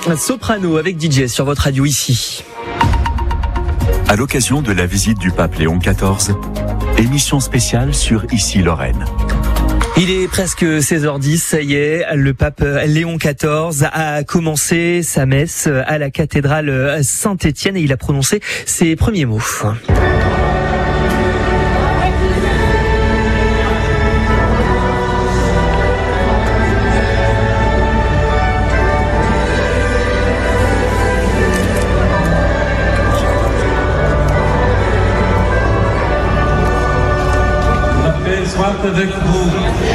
Soprano avec DJ sur votre radio ici. À l'occasion de la visite du pape Léon XIV, émission spéciale sur Ici Lorraine. Il est presque 16h10, ça y est, le pape Léon XIV a commencé sa messe à la cathédrale Saint-Étienne et il a prononcé ses premiers mots. Avec vous.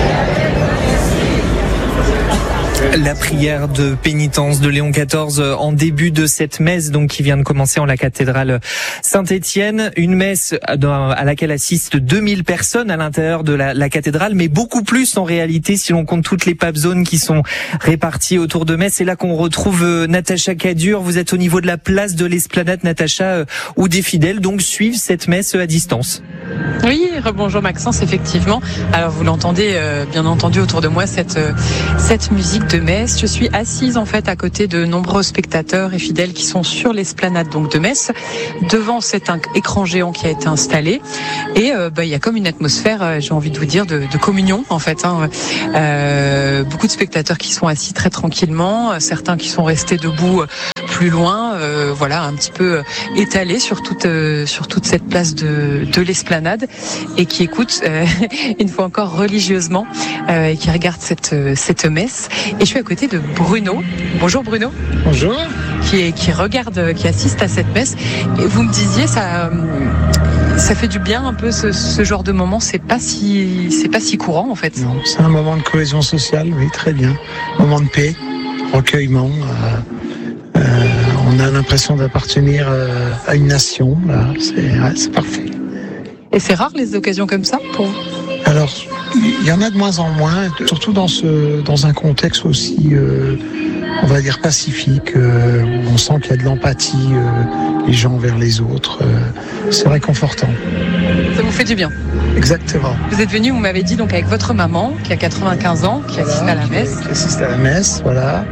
La prière de pénitence de Léon XIV en début de cette messe donc qui vient de commencer en la cathédrale Saint-Étienne, une messe à laquelle assistent 2000 personnes à l'intérieur de la cathédrale, mais beaucoup plus en réalité si l'on compte toutes les pape zones qui sont réparties autour de messe. C'est là qu'on retrouve Natacha Cadur. Vous êtes au niveau de la place de l'Esplanade, Natacha, où des fidèles donc suivent cette messe à distance. Oui, rebonjour Maxence, effectivement. Alors vous l'entendez bien entendu autour de moi cette musique de messe. Je suis assise en fait à côté de nombreux spectateurs et fidèles qui sont sur l'esplanade donc de messe, devant cet écran géant qui a été installé. Et il y a comme une atmosphère, j'ai envie de vous dire, de communion en fait. Beaucoup de spectateurs qui sont assis très tranquillement, certains qui sont restés debout plus loin, un petit peu étalés sur toute cette place de l'esplanade et qui écoutent une fois encore religieusement et qui regardent cette messe. Et je suis à côté de Bruno. Bonjour Bruno. Bonjour. Qui regarde, qui assiste à cette messe. Et vous me disiez ça fait du bien un peu ce genre de moment. C'est pas si courant en fait. Non, c'est un moment de cohésion sociale, oui, très bien. Moment de paix, recueillement. On a l'impression d'appartenir à une nation. Là. C'est parfait. Et c'est rare les occasions comme ça pour vous ? Alors, il y en a de moins en moins, surtout dans un contexte aussi, on va dire pacifique, où on sent qu'il y a de l'empathie, les gens vers les autres. C'est réconfortant. Ça vous fait du bien ? Exactement. Vous êtes venu, vous m'avez dit, donc avec votre maman, qui a 95 ans, qui assiste à la messe. Qui assiste à la messe, voilà.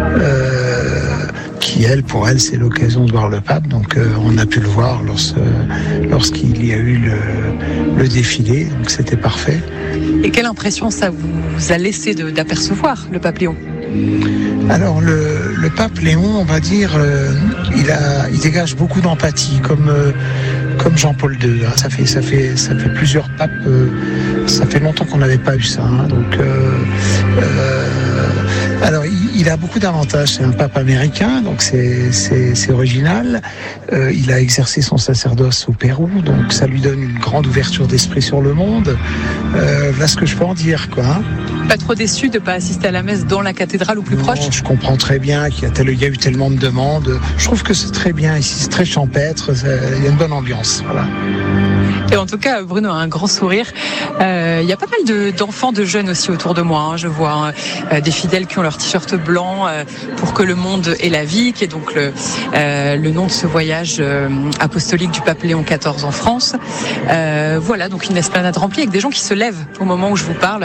Qui, pour elle, c'est l'occasion de voir le pape. Donc, on a pu le voir lorsqu'il y a eu le défilé. Donc, c'était parfait. Et quelle impression ça vous a laissé d'apercevoir le pape Léon ? Alors, le pape Léon, on va dire, il dégage beaucoup d'empathie, comme Jean-Paul II. Hein. Ça fait plusieurs papes. Ça fait longtemps qu'on n'avait pas eu ça. Hein. Donc, alors, il a beaucoup d'avantages. C'est un pape américain, donc c'est original. Il a exercé son sacerdoce au Pérou, donc ça lui donne une grande ouverture d'esprit sur le monde. Voilà ce que je peux en dire, quoi. Hein. Pas trop déçu de ne pas assister à la messe dans la cathédrale ou plus proche ? Je comprends très bien qu'il y a eu tellement de demandes. Je trouve que c'est très bien ici, c'est très champêtre, il y a une bonne ambiance. Voilà. Et en tout cas, Bruno a un grand sourire. Il y a pas mal d'enfants, de jeunes aussi autour de moi. Hein. Je vois des fidèles qui ont leur t-shirt blanc pour que le monde ait la vie, qui est donc le nom de ce voyage apostolique du pape Léon XIV en France. Voilà, donc une esplanade remplie avec des gens qui se lèvent au moment où je vous parle.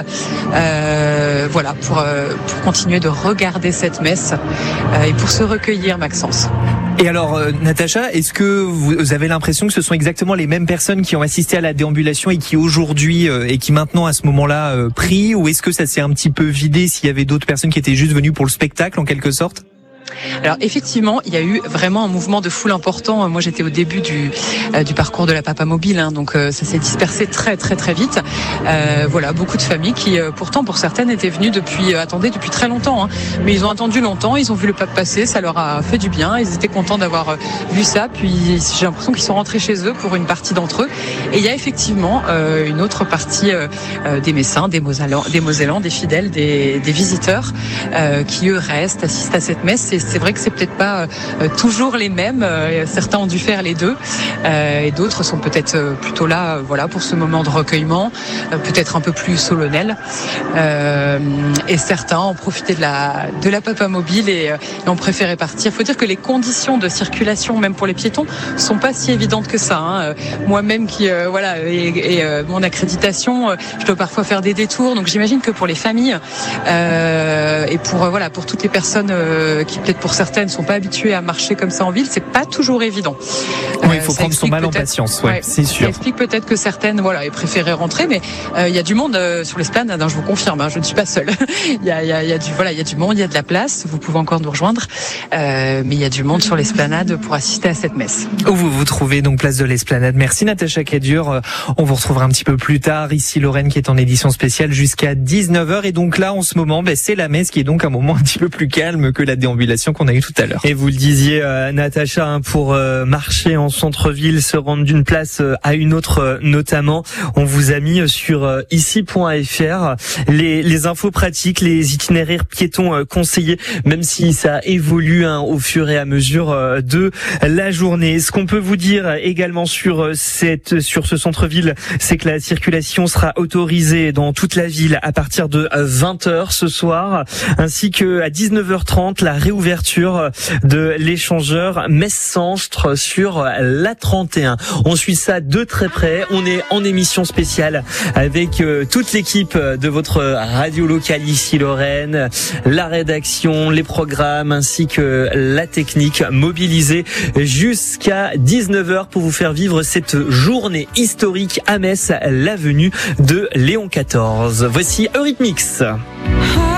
Pour continuer de regarder cette messe et pour se recueillir, Maxence. Et alors, Natacha, est-ce que vous avez l'impression que ce sont exactement les mêmes personnes qui ont assisté à la déambulation et qui aujourd'hui et qui maintenant à ce moment-là prient, ou est-ce que ça s'est un petit peu vidé s'il y avait d'autres personnes qui étaient juste venues pour le spectacle en quelque sorte ? Alors effectivement, il y a eu vraiment un mouvement de foule important. Moi, j'étais au début du parcours de la Papamobile, hein, donc ça s'est dispersé très très très vite. Beaucoup de familles qui, pourtant, pour certaines, étaient venues depuis très longtemps. Hein, mais ils ont attendu longtemps, ils ont vu le pape passer, ça leur a fait du bien. Ils étaient contents d'avoir vu ça. Puis j'ai l'impression qu'ils sont rentrés chez eux pour une partie d'entre eux. Et il y a effectivement une autre partie des Messins, des Mosellans, des fidèles, des visiteurs qui eux restent, assistent à cette messe. C'est vrai que c'est peut-être pas toujours les mêmes. Certains ont dû faire les deux, et d'autres sont peut-être plutôt là, pour ce moment de recueillement, peut-être un peu plus solennel. Et certains ont profité de la Papamobile et ont préféré partir. Il faut dire que les conditions de circulation, même pour les piétons, sont pas si évidentes que ça. Hein. Moi-même qui mon accréditation, je dois parfois faire des détours. Donc j'imagine que pour les familles et pour toutes les personnes qui peut-être pour certaines sont pas habituées à marcher comme ça en ville, c'est pas toujours évident. Oui, il faut prendre son mal en patience, c'est sûr. Ça explique peut-être que certaines, aient préféré rentrer, mais il y a du monde sur l'esplanade, je vous confirme, je ne suis pas seule. Il y a du monde, il y a de la place, vous pouvez encore nous rejoindre, mais il y a du monde sur l'esplanade pour assister à cette messe. Où vous vous trouvez, donc place de l'Esplanade. Merci Natacha Cadur. On vous retrouvera un petit peu plus tard. Ici Lorraine qui est en édition spéciale jusqu'à 19h. Et donc là, en ce moment, c'est la messe qui est donc un moment un petit peu plus calme que la déambulation qu'on a eue tout à l'heure. Et vous le disiez, Natacha, pour marcher en centre-ville, se rendre d'une place à une autre notamment, on vous a mis sur ici.fr les infos pratiques, les itinéraires piétons conseillés, même si ça évolue au fur et à mesure de la journée. Ce qu'on peut vous dire également sur ce centre-ville, c'est que la circulation sera autorisée dans toute la ville à partir de 20h ce soir, ainsi que à 19h30 la réouverture de l'échangeur Metz-Centre sur la 31. On suit ça de très près. On est en émission spéciale avec toute l'équipe de votre radio locale ici Lorraine, la rédaction, les programmes ainsi que la technique mobilisée jusqu'à 19h pour vous faire vivre cette journée historique à Metz, la venue de Léon XIV. Voici Eurythmics.